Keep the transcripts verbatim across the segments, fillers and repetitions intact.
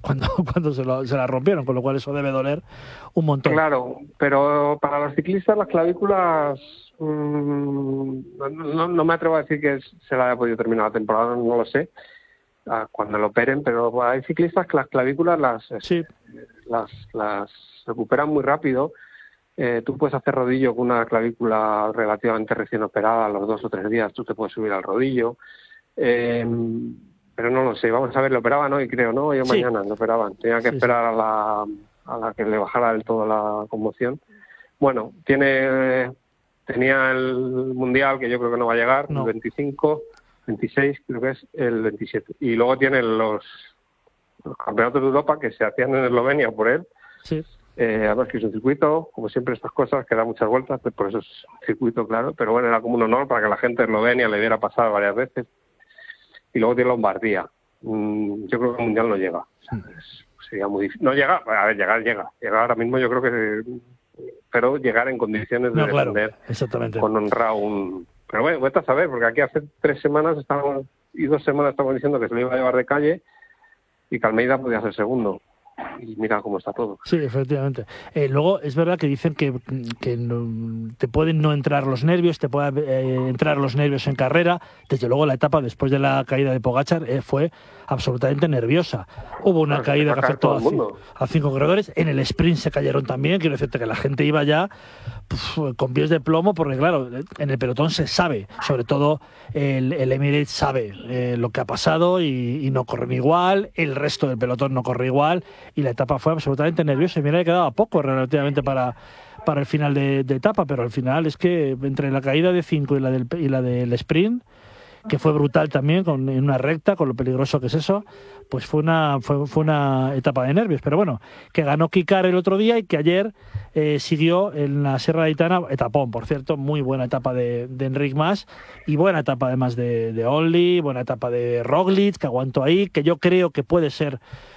cuando, cuando se, lo, se la rompieron, con lo cual eso debe doler un montón. Claro, pero para los ciclistas las clavículas, mmm, no, no me atrevo a decir que se la haya podido terminar la temporada, no lo sé, cuando lo operen, pero hay ciclistas que las clavículas las, sí. las, las recuperan muy rápido. Eh, tú puedes hacer rodillo con una clavícula relativamente recién operada, a los dos o tres días tú te puedes subir al rodillo. Eh, pero no lo sé, vamos a ver, lo operaban hoy creo, ¿no? Hoy o Sí. mañana lo operaban, tenía que sí, esperar sí. a la, a la que le bajara del todo la conmoción. Bueno, tiene tenía el Mundial, que yo creo que no va a llegar, no. el veinticinco, veintiséis creo que es, el veintisiete. Y luego tiene los, los campeonatos de Europa que se hacían en Eslovenia por él. Sí. Eh, además que es un circuito, como siempre estas cosas, que da muchas vueltas, por eso es un circuito, claro, pero bueno, era como un honor para que la gente de Eslovenia le diera pasar varias veces. Y luego tiene Lombardía. Mm, yo creo que el Mundial no llega. O sea, es, sería muy difícil. No llega, a ver, llegar llega. Llegar ahora mismo yo creo que... Pero llegar en condiciones de no, claro, defender exactamente. con honra un... Pero bueno, vuelta a saber, porque aquí hace tres semanas estábamos, y dos semanas estábamos diciendo que se lo iba a llevar de calle y que Almeida podía ser segundo. Y mira cómo está todo. Sí, efectivamente. Eh, luego es verdad que dicen que, que no, te pueden no entrar los nervios, te pueden eh, entrar los nervios en carrera. Desde luego la etapa después de la caída de Pogačar eh, fue absolutamente nerviosa. Hubo una Bueno, caída que afectó a, a cinco corredores. En el sprint se cayeron también. Quiero decirte que la gente iba ya puf, con pies de plomo, porque claro, en el pelotón se sabe, sobre todo el, el Emirates sabe eh, lo que ha pasado y, y no corren igual, el resto del pelotón no corre igual. Y la etapa fue absolutamente nerviosa. Y mira que quedaba poco relativamente para, para el final de, de etapa, pero al final es que entre la caída de cinco y la del, y la del sprint, que fue brutal también, con, en una recta, con lo peligroso que es eso, pues fue una, fue, fue una etapa de nervios. Pero bueno, que ganó Kikar el otro día y que ayer eh, siguió en la Sierra de Aitana, etapón, por cierto, muy buena etapa de, de Enric Mas, y buena etapa además de, de Only, buena etapa de Roglic, que aguantó ahí, que yo creo que puede ser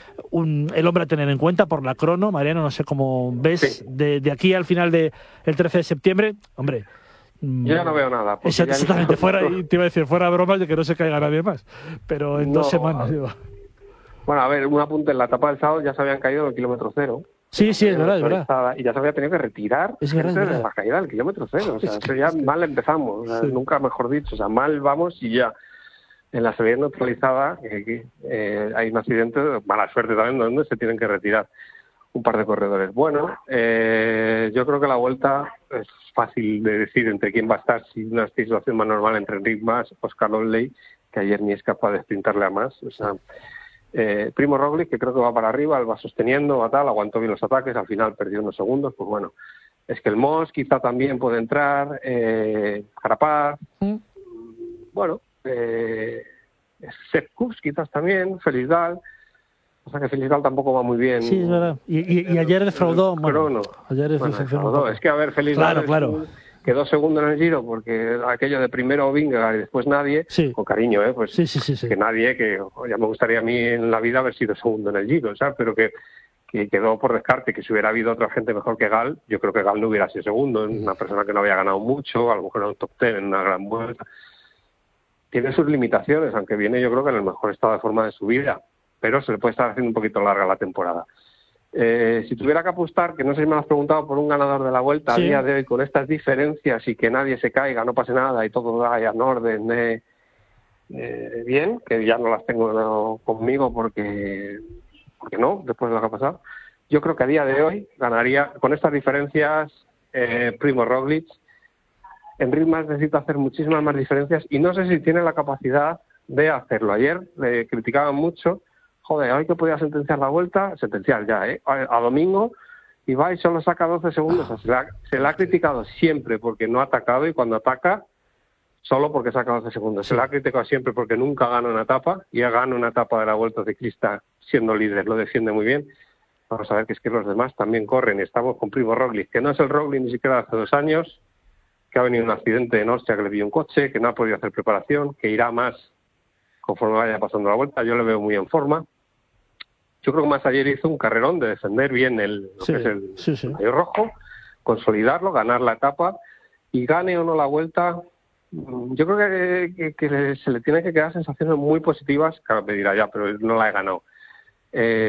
Un, el hombre a tener en cuenta por la crono. Mariano, no sé cómo ves sí. de, de aquí al final del de, trece de septiembre, hombre. Yo ya no veo nada. Es exactamente, ya fuera, y te iba a decir, fuera bromas de que no se caiga nadie más, pero en no, dos semanas. Digo. Bueno, a ver, un apunte, en la etapa del sábado ya se habían caído del kilómetro cero. Sí, sí, es verdad, es verdad. Y ya se había tenido que retirar es gente verdad, es verdad. de la caída del kilómetro cero. O sea, es eso que, ya es que... mal empezamos, o sea, sí. nunca mejor dicho. O sea, mal vamos y ya. En la salida neutralizada eh, eh, hay un accidente, mala suerte también, donde se tienen que retirar un par de corredores. Bueno, eh, yo creo que la vuelta es fácil de decir entre quién va a estar, si una situación más normal entre Enric Mas, Oscar Onley, que ayer ni es capaz de sprintarle a más. O sea, eh, Primo Roglic, que creo que va para arriba, él va sosteniendo, va tal, aguantó bien los ataques, al final perdió unos segundos, pues bueno. Es que el Moss quizá también puede entrar, eh, Carapaz, ¿Mm? bueno... Eh, Sepp Kuss quizás también, Felizgal, o sea que Felizgal tampoco va muy bien. Sí, es verdad. Y, y, y ayer defraudó, bueno, no. ayer bueno, defraudó. Es que a ver, Felizgal claro, claro. quedó segundo en el Giro porque aquello de primero Vingegaard y después nadie, sí. con cariño, ¿eh? Pues sí, sí, sí, sí. que nadie, que ya me gustaría a mí en la vida haber sido segundo en el Giro, ¿sabes? Pero que, que quedó por descarte, que si hubiera habido otra gente mejor que Gal, yo creo que Gal no hubiera sido segundo, una persona que no había ganado mucho, a lo mejor era un top ten en una gran vuelta. Tiene sus limitaciones, aunque viene yo creo que en el mejor estado de forma de su vida, pero se le puede estar haciendo un poquito larga la temporada. Eh, si tuviera que apostar, que no sé si me lo has preguntado, por un ganador de la Vuelta sí. a día de hoy, con estas diferencias y que nadie se caiga, no pase nada y todo vaya en orden, eh, eh, bien, que ya no las tengo no, conmigo porque, porque no, después de lo que ha pasado, yo creo que a día de hoy ganaría, con estas diferencias, eh, Primo Roglic. Enric Mas necesita hacer muchísimas más diferencias y no sé si tiene la capacidad de hacerlo. Ayer le criticaban mucho, joder, hoy que podía sentenciar la Vuelta, sentenciar ya, ¿eh? A, a domingo, y va y solo saca doce segundos. O sea, se, la, se la ha criticado siempre porque no ha atacado y cuando ataca, solo porque saca doce segundos. Se la ha criticado siempre porque nunca gana una etapa y ha ganado una etapa de la Vuelta Ciclista siendo líder, lo defiende muy bien. Vamos a ver que es que los demás también corren y estamos con Primo Roglic, que no es el Roglic ni siquiera hace dos años, que ha venido un accidente en Austria que le pilló un coche, que no ha podido hacer preparación, que irá más conforme vaya pasando la Vuelta. Yo le veo muy en forma. Yo creo que Mas ayer hizo un carrerón de defender bien el, lo sí, que es el, sí, sí. el maillot rojo, consolidarlo, ganar la etapa y gane o no la Vuelta. Yo creo que, que, que se le tiene que quedar sensaciones muy positivas, claro, me dirá ya, pero no la he ganado. Eh,